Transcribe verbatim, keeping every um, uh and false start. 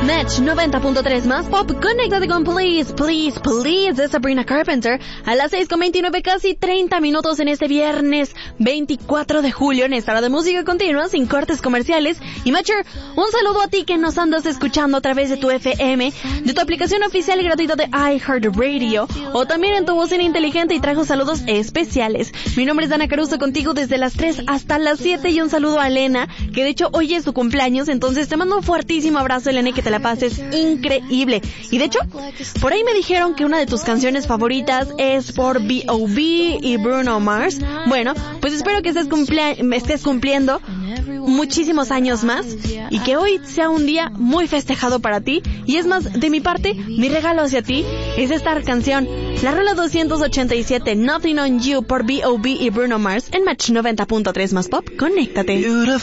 Match noventa punto tres más pop. Conéctate con Please, Please, Please de Sabrina Carpenter a las seis con veintinueve, casi treinta minutos en este viernes veinticuatro de julio en esta hora de música continua sin cortes comerciales. Y Matcher, un saludo a ti que nos andas escuchando a través de tu F M, de tu aplicación oficial y gratuita de iHeartRadio o también en tu bocina inteligente, y traigo saludos especiales. Mi nombre es Dana Caruso, contigo desde las tres hasta las siete, y un saludo a Elena, que de hecho hoy es su cumpleaños, entonces te mando un fuertísimo abrazo, Elena, y que te la pases increíble. Y de hecho, por ahí me dijeron que una de tus canciones favoritas es por B O B y Bruno Mars. Bueno, pues espero que estés, cumplea- estés cumpliendo muchísimos años más y que hoy sea un día muy festejado para ti. Y es más, de mi parte, mi regalo hacia ti es esta canción, la rola doscientos ochenta y siete, Nothing on You por B O B y Bruno Mars en Match noventa punto tres más pop. Conéctate.